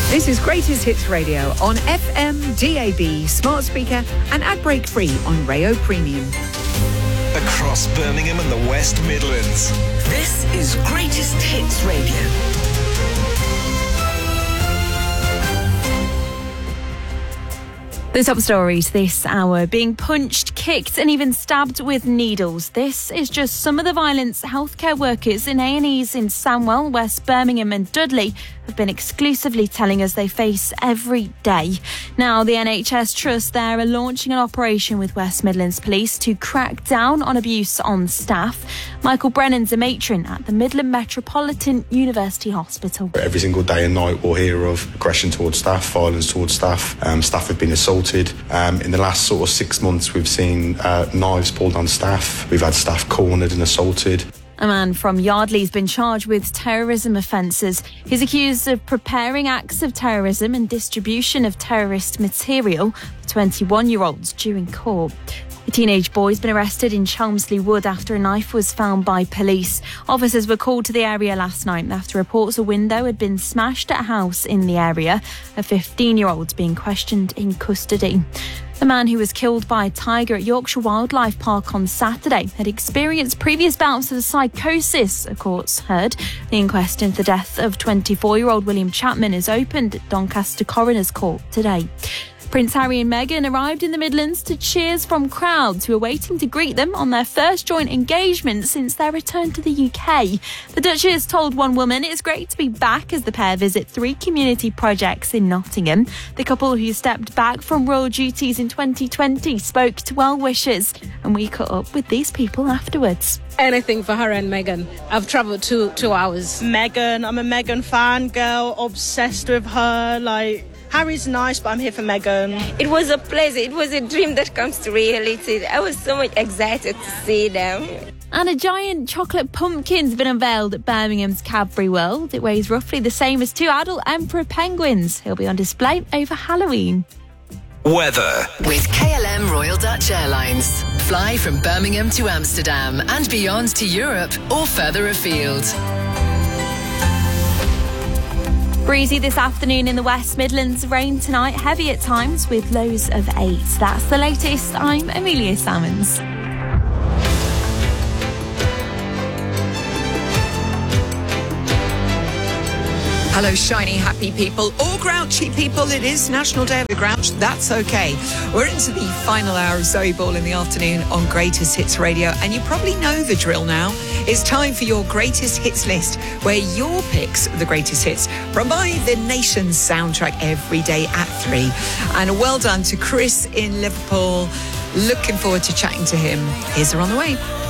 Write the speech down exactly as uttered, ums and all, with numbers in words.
This is Greatest Hits Radio on F M, D A B, smart speaker and ad break free on Rayo Premium. Across Birmingham and the West Midlands. This is Greatest Hits Radio. The top stories this hour: being punched, kicked and even stabbed with needles. This is just some of the violence healthcare workers in A and Es in Sandwell, West Birmingham and Dudley have been exclusively telling us they face every day. Now, the N H S Trust there are launching an operation with West Midlands Police to crack down on abuse on staff. Michael Brennan's a matron at the Midland Metropolitan University Hospital. Every single day and night we'll hear of aggression towards staff, violence towards staff. Um, staff have been assaulted. Um, in the last sort of six months, we've seen uh, knives pulled on staff. We've had staff cornered and assaulted. A man from Yardley has been charged with terrorism offences. He's accused of preparing acts of terrorism and distribution of terrorist material. The twenty-one-year-old's due in court. A teenage boy has been arrested in Chelmsley Wood after a knife was found by police. Officers were called to the area last night after reports a window had been smashed at a house in the area. A fifteen-year-old being questioned in custody. The man who was killed by a tiger at Yorkshire Wildlife Park on Saturday had experienced previous bouts of psychosis, a court's heard. The inquest into the death of twenty-four-year-old William Chapman is opened at Doncaster Coroner's Court today. Prince Harry and Meghan arrived in the Midlands to cheers from crowds who are waiting to greet them on their first joint engagement since their return to the U K. The Duchess told one woman it's great to be back as the pair visit three community projects in Nottingham. The couple, who stepped back from royal duties in twenty twenty, spoke to well-wishers, and we caught up with these people afterwards. Anything for Harry and Meghan. I've travelled two two hours. Meghan, I'm a Meghan fan girl, obsessed with her. Like, Harry's nice, but I'm here for Meghan. It was a pleasure. It was a dream that comes to reality. I was so much excited to see them. And a giant chocolate pumpkin's been unveiled at Birmingham's Cadbury World. It weighs roughly the same as two adult emperor penguins. He'll be on display over Halloween. Weather. With K L M Royal Dutch Airlines. Fly from Birmingham to Amsterdam and beyond to Europe or further afield. Breezy this afternoon in the West Midlands. Rain tonight, heavy at times with lows of eight. That's the latest. I'm Amelia Salmons. Hello, shiny, happy people, or grouchy people. It is National Day of the Grouch. That's okay. We're into the final hour of Zoe Ball in the afternoon on Greatest Hits Radio, and you probably know the drill now. It's time for your Greatest Hits list, where your picks of the greatest hits provide the nation's soundtrack every day at three. And well done to Chris in Liverpool. Looking forward to chatting to him. Here's her on the way.